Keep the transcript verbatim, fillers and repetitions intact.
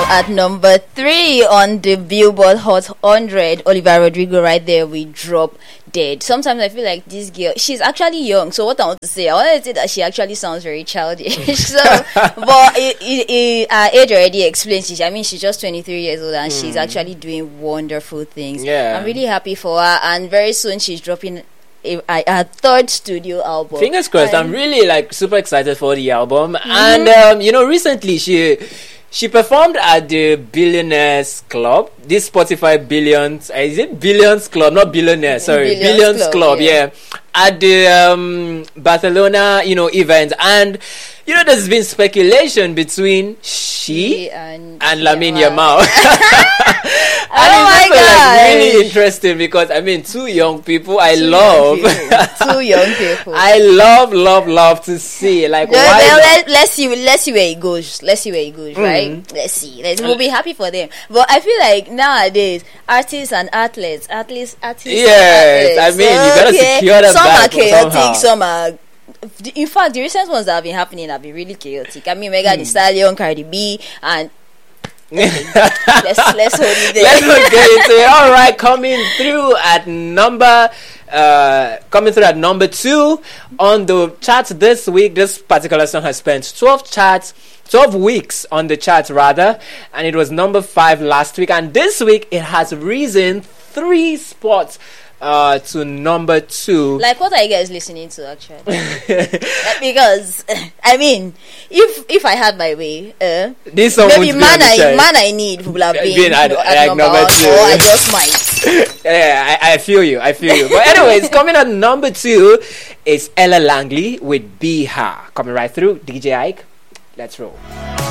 at number three on the Billboard Hot one hundred, Olivia Rodrigo right there with Drop Dead. Sometimes I feel like this girl, she's actually young. So what I want to say, I want to say that she actually sounds very childish. So, but it, it, it, her age already explains it. I mean, she's just twenty-three years old and mm. she's actually doing wonderful things. Yeah. I'm really happy for her. And very soon she's dropping a, a, a third studio album. Fingers crossed. I'm really like super excited for the album. Mm-hmm. And um, you know, recently she she performed at the Billionaires Club. This Spotify Billions, uh, is it Billions Club? Not Billionaires, sorry, Billions, Billions Club, Club. Yeah. yeah, at the um, Barcelona, you know, event. And you know, there's been speculation between she and, and Lamine Yamal. Oh my god! Like really interesting because I mean, two young people. I two love young two young people. I love, love, love to see like. No, why well, let, let's see. Let's see where it goes. Let's see where it goes. Mm. Right? Let's see. Let's, we'll be happy for them. But I feel like nowadays, artists and athletes, athletes, artists. Yes, and athletes, I mean, you gotta okay. secure them Some back are chaotic. somehow. Some are. In fact, the recent ones that have been happening have been really chaotic. I mean, Megan Thee Stallion, Cardi B, and let's let's hold it there. Let's not get into it. All right, coming through at number uh coming through at number two on the charts this week. This particular song has spent twelve charts twelve weeks on the charts rather, and it was number five last week, and this week it has risen three spots uh to number two. Like, what are you guys listening to actually? Because I mean, if if I had my way, uh, this song maybe would man be I man I need would have been, been at, at, like number, number one, two. or I just might. Yeah, I, I feel you. I feel you. But anyways, coming at number two is Ella Langley with Be Ha. Coming right through, D J Ike. Let's roll.